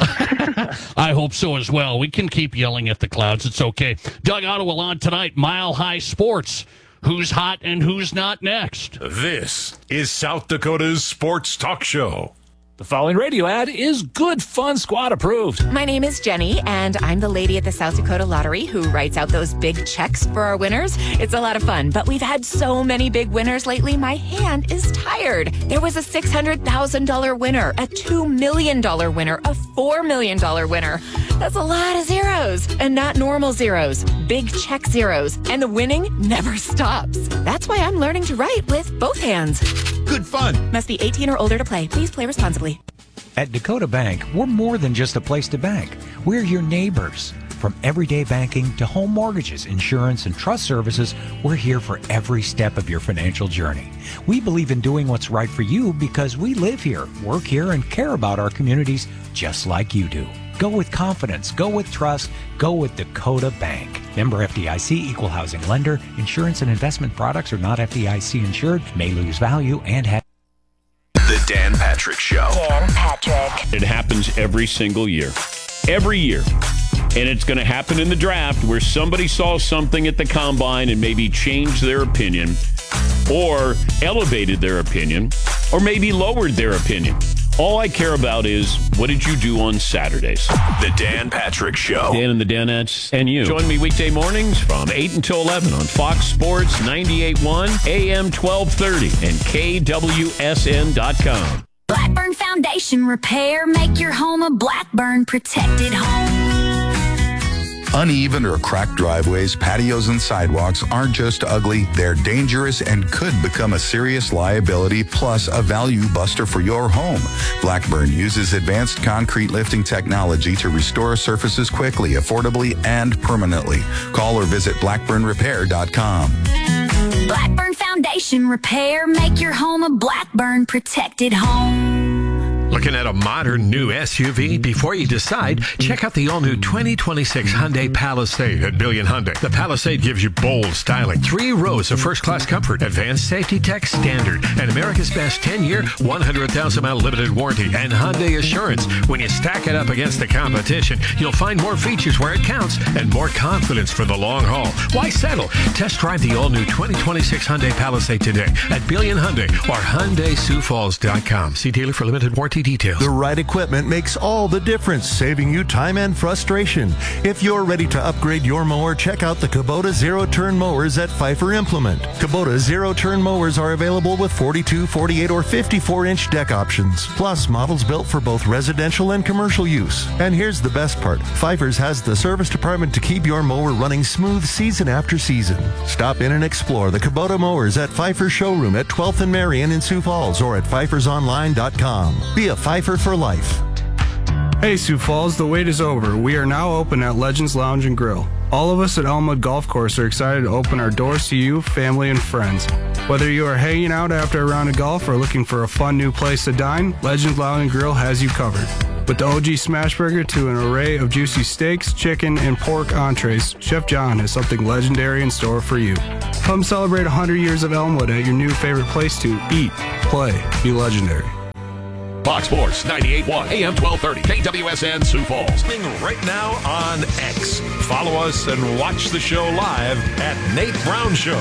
I hope so as well. We can keep yelling at the clouds. It's okay. Doug Ottawa on tonight, Mile High Sports. Who's hot and who's not next? This is South Dakota's sports talk show. The following radio ad is Good Fun Squad approved. My name is Jenny, and I'm the lady at the South Dakota Lottery who writes out those big checks for our winners. It's a lot of fun, but we've had so many big winners lately, my hand is tired. There was a $600,000 winner, a $2 million winner, a $4 million winner. That's a lot of zeros, and not normal zeros, big check zeros, and the winning never stops. That's why I'm learning to write with both hands. Good fun. Must be 18 or older to play. Please play responsibly. At Dakota Bank, we're more than just a place to bank. We're your neighbors. From everyday banking to home mortgages, insurance, and trust services, we're here for every step of your financial journey. We believe in doing what's right for you because we live here, work here, and care about our communities just like you do. Go with confidence. Go with trust. Go with Dakota Bank. Member FDIC, equal housing lender. Insurance and investment products are not FDIC insured, may lose value, and have... The Dan Patrick Show. Dan Patrick. It happens every single year. Every year. And it's going to happen in the draft where somebody saw something at the combine and maybe changed their opinion or elevated their opinion or maybe lowered their opinion. All I care about is, what did you do on Saturdays? The Dan Patrick Show. Dan and the Danettes and you. Join me weekday mornings from 8 until 11 on Fox Sports 98.1, AM 1230, and KWSN.com. Blackburn Foundation Repair. Make your home a Blackburn protected home. Uneven or cracked driveways, patios, and sidewalks aren't just ugly, they're dangerous and could become a serious liability plus a value buster for your home. Blackburn uses advanced concrete lifting technology to restore surfaces quickly, affordably, and permanently. Call or visit blackburnrepair.com. Blackburn Foundation Repair. Make your home a Blackburn protected home. Looking at a modern new SUV? Before you decide, check out the all-new 2026 Hyundai Palisade at Billion Hyundai. The Palisade gives you bold styling, 3 rows of first-class comfort, advanced safety tech standard, and America's best 10-year, 100,000-mile limited warranty, and Hyundai Assurance. When you stack it up against the competition, you'll find more features where it counts and more confidence for the long haul. Why settle? Test drive the all-new 2026 Hyundai Palisade today at Billion Hyundai or HyundaiSiouxFalls.com. See dealer for limited warranty warranty details. The right equipment makes all the difference, saving you time and frustration. If you're ready to upgrade your mower, check out the Kubota zero-turn mowers at Pfeiffer Implement. Kubota zero-turn mowers are available with 42, 48, or 54-inch deck options, plus models built for both residential and commercial use. And here's the best part. Pfeiffer's has the service department to keep your mower running smooth season after season. Stop in and explore the Kubota mowers at Pfeiffer Showroom at 12th and Marion in Sioux Falls or at pfeiffersonline.com. Be a Pfeiffer for life. Hey Sioux Falls, the wait is over. We are now open at Legends Lounge and Grill. All of us at Elmwood Golf Course are excited to open our doors to you, family, and friends. Whether you are hanging out after a round of golf or looking for a fun new place to dine, Legends Lounge and Grill has you covered. With the OG Smash Burger to an array of juicy steaks, chicken, and pork entrees, Chef John has something legendary in store for you. Come celebrate 100 years of Elmwood at your new favorite place to eat, play, be legendary. Fox Sports 98.1 AM 1230 KWSN Sioux Falls. Right now on X. Follow us and watch the show live at Nate Brown Show.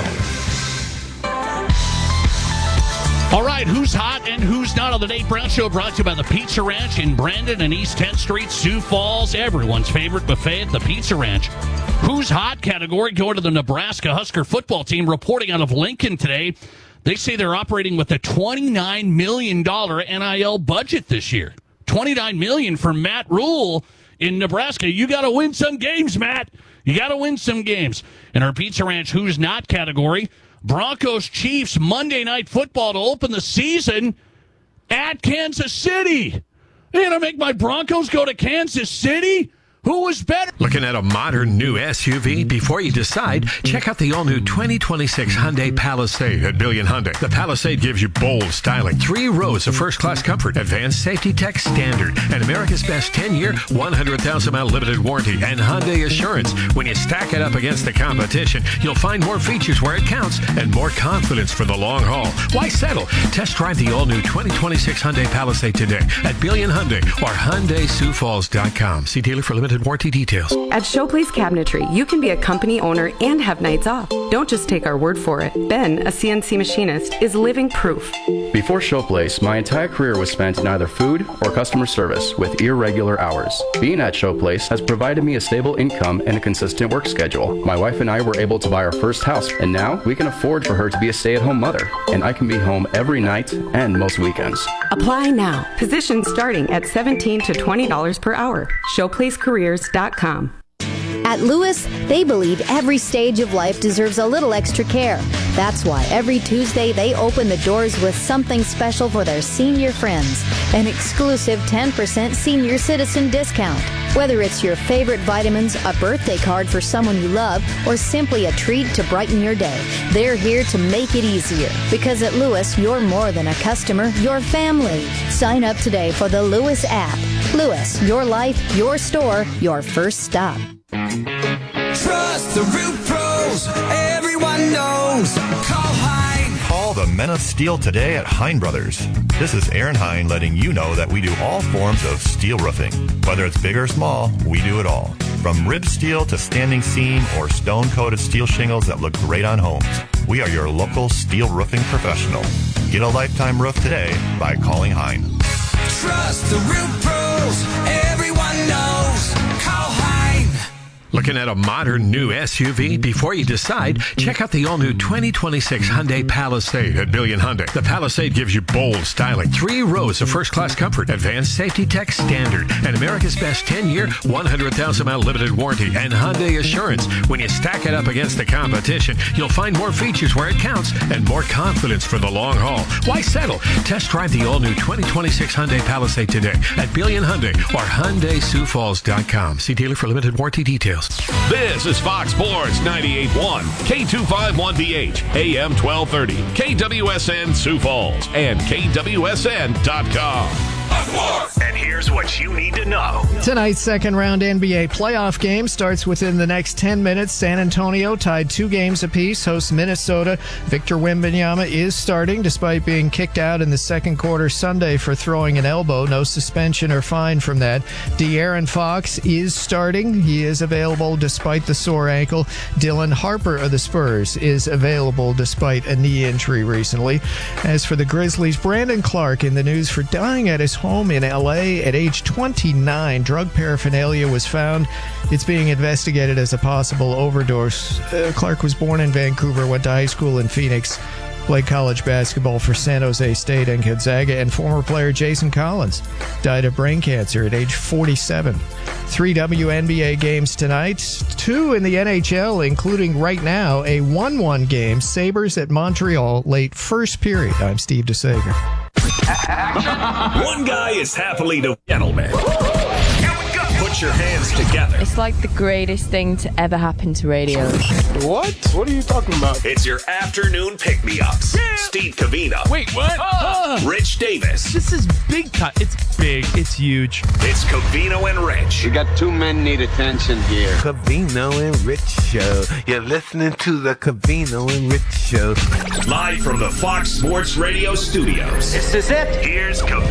All right, who's hot and who's not on the Nate Brown Show, brought to you by the Pizza Ranch in Brandon and East 10th Street, Sioux Falls. Everyone's favorite buffet at the Pizza Ranch. Who's hot category going to the Nebraska Husker football team, reporting out of Lincoln today. They say they're operating with a $29 million NIL budget this year. $29 million for Matt Rule in Nebraska. You got to win some games, Matt. You got to win some games. In our Pizza Ranch Who's Not category, Broncos Chiefs Monday Night Football to open the season at Kansas City. They're going to make my Broncos go to Kansas City? Who was better? Looking at a modern new SUV? Before you decide, check out the all-new 2026 Hyundai Palisade at Billion Hyundai. The Palisade gives you bold styling, 3 rows of first-class comfort, advanced safety tech standard, and America's best 10-year, 100,000-mile limited warranty, and Hyundai Assurance. When you stack it up against the competition, you'll find more features where it counts and more confidence for the long haul. Why settle? Test drive the all-new 2026 Hyundai Palisade today at Billion Hyundai or HyundaiSiouxFalls.com. See dealer for limited warranty details. At Showplace Cabinetry, you can be a company owner and have nights off. Don't just take our word for it. Ben, a CNC machinist, is living proof. Before Showplace, my entire career was spent in either food or customer service with irregular hours. Being at Showplace has provided me a stable income and a consistent work schedule. My wife and I were able to buy our first house, and now we can afford for her to be a stay-at-home mother, and I can be home every night and most weekends. Apply now. Positions starting at $17 to $20 per hour. ShowplaceCareers.com. At Lewis, they believe every stage of life deserves a little extra care. That's why every Tuesday they open the doors with something special for their senior friends. An exclusive 10% senior citizen discount. Whether it's your favorite vitamins, a birthday card for someone you love, or simply a treat to brighten your day, they're here to make it easier. Because at Lewis, you're more than a customer, you're family. Sign up today for the Lewis app. Lewis, your life, your store, your first stop. Trust the Roof Pros. Everyone knows. Call Hein. Call the Men of Steel today at Hein Brothers. This is Aaron Hein letting you know that we do all forms of steel roofing. Whether it's big or small, we do it all. From rib steel to standing seam or stone-coated steel shingles that look great on homes. We are your local steel roofing professional. Get a lifetime roof today by calling Hein. Trust the Roof Pros. Everyone knows. Call Hein. Looking at a modern new SUV? Before you decide, check out the all-new 2026 Hyundai Palisade at Billion Hyundai. The Palisade gives you bold styling, 3 rows of first-class comfort, advanced safety tech standard, and America's best 10-year, 100,000-mile limited warranty, and Hyundai Assurance. When you stack it up against the competition, you'll find more features where it counts and more confidence for the long haul. Why settle? Test drive the all-new 2026 Hyundai Palisade today at Billion Hyundai or HyundaiSiouxFalls.com. See dealer for limited warranty details. This is Fox Sports 98.1, K251BH, AM 1230, KWSN Sioux Falls, and KWSN.com. And here's what you need to know. Tonight's second-round NBA playoff game starts within the next 10 minutes. San Antonio tied 2 games apiece, hosts Minnesota. Victor Wembanyama is starting despite being kicked out in the second quarter Sunday for throwing an elbow. No suspension or fine from that. De'Aaron Fox is starting. He is available despite the sore ankle. Dylan Harper of the Spurs is available despite a knee injury recently. As for the Grizzlies, Brandon Clark in the news for dying at his home in L.A. At age 29, drug paraphernalia was found. It's being investigated as a possible overdose. Clark was born in Vancouver, went to high school in Phoenix, played college basketball for San Jose State and Gonzaga, and former player Jason Collins died of brain cancer at age 47. 3 WNBA games tonight, 2 in the NHL, including right now a 1-1 game, Sabres at Montreal, late first period. I'm Steve DeSager. One guy is happily the gentleman. Put your hands together. It's like the greatest thing to ever happen to radio. What? What are you talking about? It's your afternoon pick-me-ups. Yeah. Steve Covino. Wait, what? Rich Davis. This is big time. It's big. It's huge. It's Covino and Rich. We got two men need attention here. Covino and Rich Show. You're listening to the Covino and Rich Show. Live from the Fox Sports Radio studios. This is it. Here's Covino